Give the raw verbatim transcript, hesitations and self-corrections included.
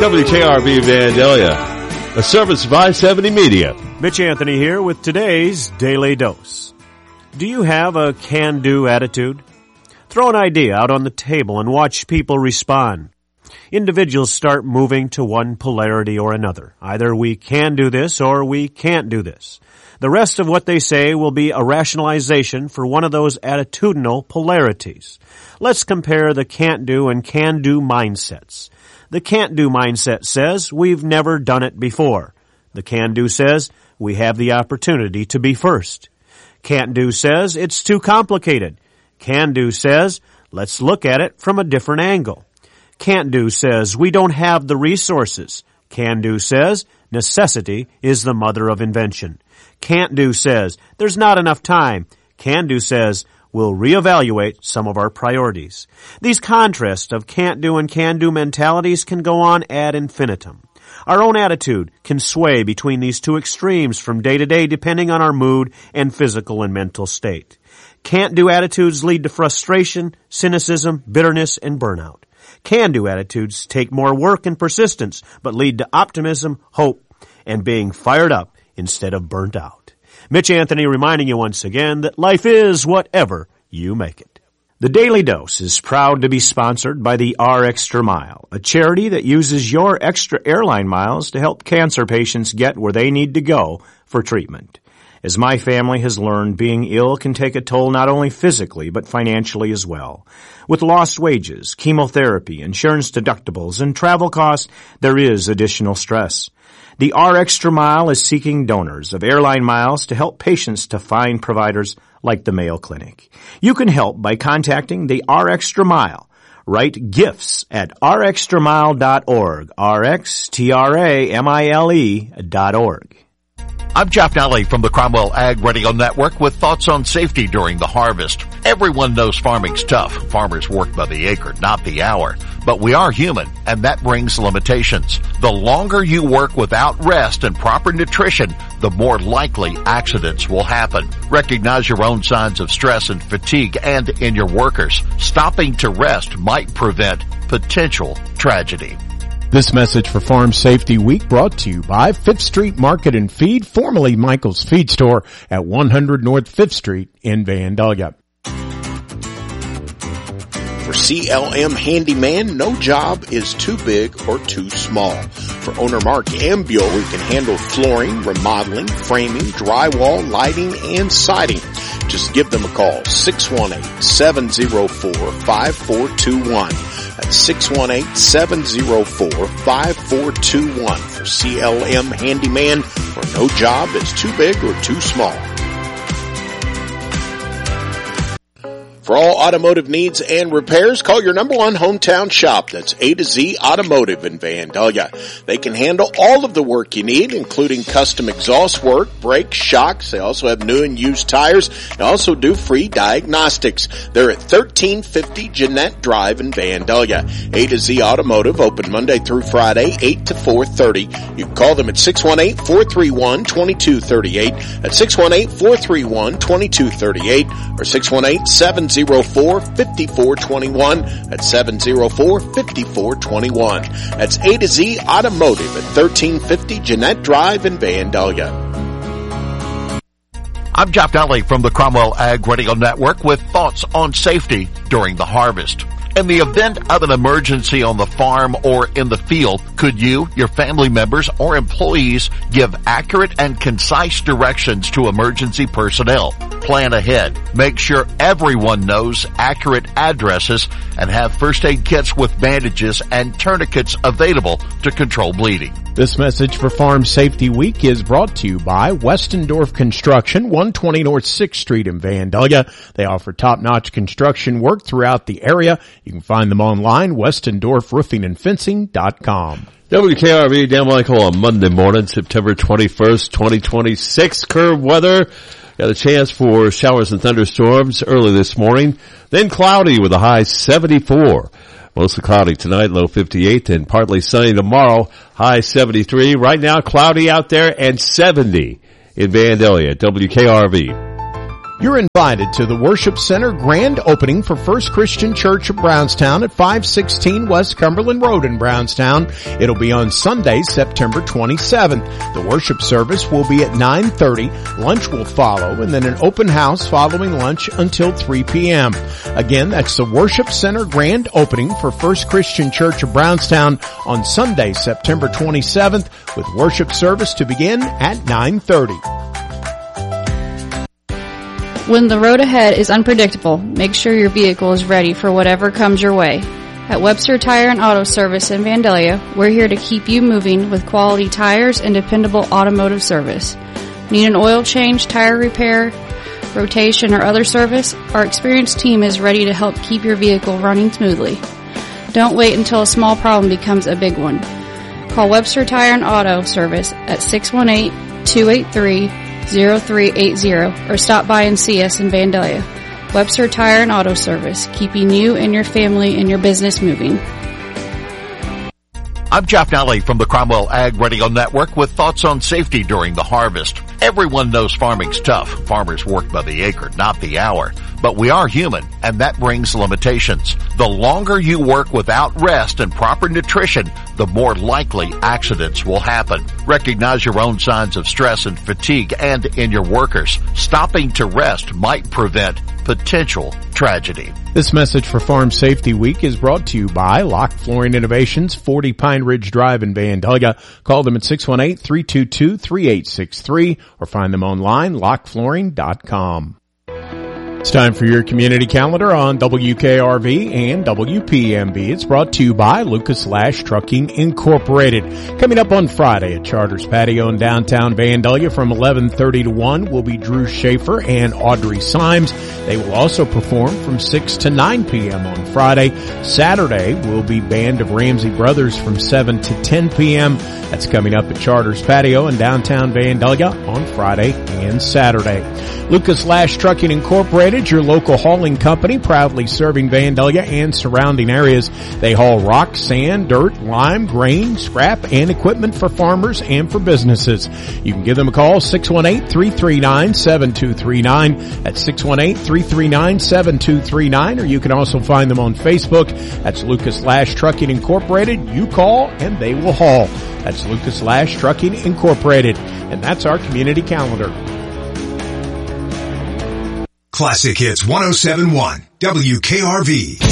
W K R V Vandalia, a service of I seventy Media. Mitch Anthony here with today's Daily Dose. Do you have a can-do attitude? Throw an idea out on the table and watch people respond. Individuals start moving to one polarity or another. Either we can do this or we can't do this. The rest of what they say will be a rationalization for one of those attitudinal polarities. Let's compare the can't-do and can-do mindsets. The can't-do mindset says we've never done it before. The can-do says we have the opportunity to be first. Can't-do says it's too complicated. Can-do says let's look at it from a different angle. Can't-do says we don't have the resources. Can-do says necessity is the mother of invention. Can't-do says there's not enough time. Can-do says we'll reevaluate some of our priorities. These contrasts of can't-do and can-do mentalities can go on ad infinitum. Our own attitude can sway between these two extremes from day to day depending on our mood and physical and mental state. Can't-do attitudes lead to frustration, cynicism, bitterness, and burnout. Can-do attitudes take more work and persistence, but lead to optimism, hope, and being fired up instead of burnt out. Mitch Anthony reminding you once again that life is whatever you make it. The Daily Dose is proud to be sponsored by the R Extra Mile, a charity that uses your extra airline miles to help cancer patients get where they need to go for treatment. As my family has learned, being ill can take a toll not only physically, but financially as well. With lost wages, chemotherapy, insurance deductibles, and travel costs, there is additional stress. The R Extra Mile is seeking donors of airline miles to help patients to find providers like the Mayo Clinic. You can help by contacting the R Extra Mile. Write gifts at r extra mile dot org, R X T R A M I L E dot org. I'm Jeff Nally from the Cromwell Ag Radio Network with thoughts on safety during the harvest. Everyone knows farming's tough. Farmers work by the acre, not the hour. But we are human, and that brings limitations. The longer you work without rest and proper nutrition, the more likely accidents will happen. Recognize your own signs of stress and fatigue and in your workers. Stopping to rest might prevent potential tragedy. This message for Farm Safety Week brought to you by Fifth Street Market and Feed, formerly Michael's Feed Store at one hundred North Fifth Street in Vandalia. For C L M Handyman, no job is too big or too small. For owner Mark Ambuel, we can handle flooring, remodeling, framing, drywall, lighting, and siding. Just give them a call, six one eight, seven zero four, five four two one. That's six one eight, seven zero four, five four two one for C L M Handyman, where no job is too big or too small. For all automotive needs and repairs, call your number one hometown shop. That's A to Z Automotive in Vandalia. They can handle all of the work you need, including custom exhaust work, brakes, shocks. They also have new and used tires. They also do free diagnostics. They're at thirteen fifty Jeanette Drive in Vandalia. A to Z Automotive, open Monday through Friday, eight to four thirty. You can call them at six one eight, four three one, two two three eight. That's six one eight, four three one, two two three eight or six one eight, seven zero four, five four two one. That's seven zero four, five four two one. That's A to Z Automotive at thirteen fifty Jeanette Drive in Vandalia. I'm Jeff Nally from the Cromwell Ag Radio Network with thoughts on safety during the harvest. In the event of an emergency on the farm or in the field, could you, your family members, or employees give accurate and concise directions to emergency personnel? Plan ahead. Make sure everyone knows accurate addresses and have first aid kits with bandages and tourniquets available to control bleeding. This message for Farm Safety Week is brought to you by Westendorf Construction, one twenty North sixth Street in Vandalia. They offer top-notch construction work throughout the area. You can find them online, westendorf roofing and fencing dot com. W K R V, Dan Michael on Monday morning, September twenty-first, twenty twenty-six. Curve weather. Got a chance for showers and thunderstorms early this morning. Then cloudy with a high seventy-four. Mostly cloudy tonight, low fifty-eight, and partly sunny tomorrow, high seventy-three. Right now, cloudy out there and seventy in Vandalia. W K R V. You're invited to the Worship Center grand opening for First Christian Church of Brownstown at five sixteen West Cumberland Road in Brownstown. It'll be on Sunday, September twenty-seventh. The worship service will be at nine thirty. Lunch will follow, and then an open house following lunch until three p.m. Again, that's the Worship Center grand opening for First Christian Church of Brownstown on Sunday, September twenty-seventh, with worship service to begin at nine thirty. When the road ahead is unpredictable, make sure your vehicle is ready for whatever comes your way. At Webster Tire and Auto Service in Vandalia, we're here to keep you moving with quality tires and dependable automotive service. Need an oil change, tire repair, rotation, or other service? Our experienced team is ready to help keep your vehicle running smoothly. Don't wait until a small problem becomes a big one. Call Webster Tire and Auto Service at six one eight, two eight three, zero three eight zero or stop by and see us in Vandalia. Webster Tire and Auto Service, keeping you and your family and your business moving. I'm Jeff Nally from the Cromwell Ag Radio Network with thoughts on safety during the harvest. Everyone knows farming's tough. Farmers work by the acre, not the hour. But we are human, and that brings limitations. The longer you work without rest and proper nutrition, the more likely accidents will happen. Recognize your own signs of stress and fatigue and in your workers. Stopping to rest might prevent potential tragedy. This message for Farm Safety Week is brought to you by Lock Flooring Innovations, forty Pine Ridge Drive in Vandalia. Call them at six one eight, three two two, three eight six three or find them online, lock flooring dot com. It's time for your community calendar on W K R V and W P M B. It's brought to you by Lucas Lash Trucking Incorporated. Coming up on Friday at Charters Patio in downtown Vandalia from eleven thirty to one will be Drew Schaefer and Audrey Symes. They will also perform from six to nine p.m. on Friday. Saturday will be Band of Ramsey Brothers from seven to ten p.m. That's coming up at Charters Patio in downtown Vandalia on Friday and Saturday. Lucas Lash Trucking Incorporated, your local hauling company, proudly serving Vandalia and surrounding areas. They haul rock, sand, dirt, lime, grain, scrap, and equipment for farmers and for businesses. You can give them a call, six one eight, three three nine, seven two three nine. That's six one eight, three three nine, seven two three nine, or you can also find them on Facebook. That's Lucas Lash Trucking Incorporated. You call and they will haul. That's Lucas Lash Trucking Incorporated. And that's our community calendar. Classic Hits one oh seven point one, W K R V.